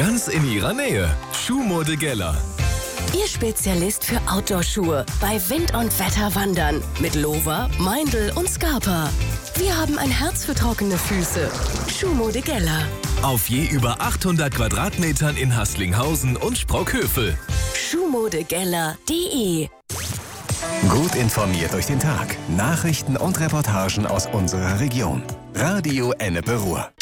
Ganz in Ihrer Nähe. Schuhmode Geller. Ihr Spezialist für Outdoor-Schuhe bei Wind und Wetter wandern mit Lova, Meindl und Scarpa. Wir haben ein Herz für trockene Füße. Schuhmode Geller. Auf je über 800 Quadratmetern in Haßlinghausen und Sprockhövel. Schuhmodegeller.de. Gut informiert durch den Tag. Nachrichten und Reportagen aus unserer Region. Radio Ennepe Ruhr.